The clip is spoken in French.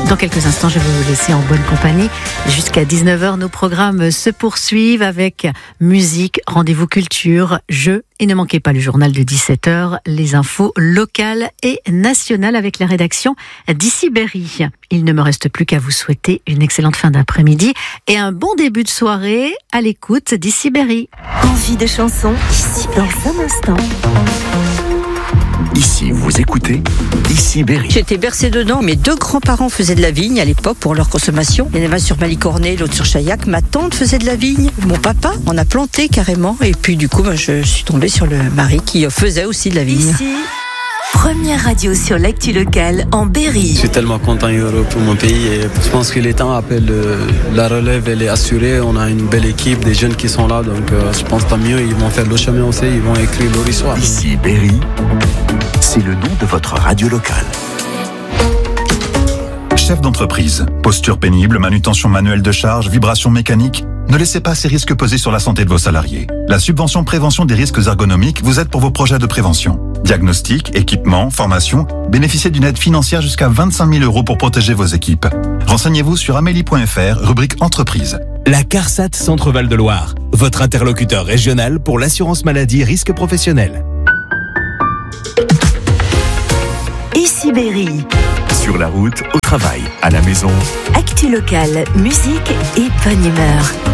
Dans quelques instants, je vais vous laisser en bonne compagnie. Jusqu'à 19h, nos programmes se poursuivent avec musique, rendez-vous culture, jeux. Et ne manquez pas le journal de 17h, les infos locales et nationales avec la rédaction d'Ici Berry. Il ne me reste plus qu'à vous souhaiter une excellente fin d'après-midi et un bon début de soirée à l'écoute d'Ici Berry. Envie de chanson, ici dans un instant. Ici, vous écoutez Ici Berry. J'étais bercée dedans. Mes deux grands-parents faisaient de la vigne à l'époque pour leur consommation. Il y en avait un sur Malicornet, l'autre sur Chaillac. Ma tante faisait de la vigne. Mon papa en a planté carrément. Et puis du coup, je suis tombée sur le mari qui faisait aussi de la vigne. Ici, première radio sur l'actu locale en Berry. Je suis tellement content pour mon pays et je pense que les temps appellent la relève, elle est assurée. On a une belle équipe, des jeunes qui sont là, donc je pense tant mieux. Ils vont faire le chemin aussi, ils vont écrire leur histoire. Ici Berry, c'est le nom de votre radio locale. Chef d'entreprise, posture pénible, manutention manuelle de charge, vibration mécanique, ne laissez pas ces risques peser sur la santé de vos salariés. La subvention prévention des risques ergonomiques vous aide pour vos projets de prévention. Diagnostic, équipement, formation, bénéficiez d'une aide financière jusqu'à 25 000 € pour protéger vos équipes. Renseignez-vous sur amélie.fr, rubrique entreprise. La CARSAT Centre-Val de Loire, votre interlocuteur régional pour l'assurance maladie risque professionnel. Ici Berry. Sur la route, au travail, à la maison. Actu locale, musique et bonne humeur.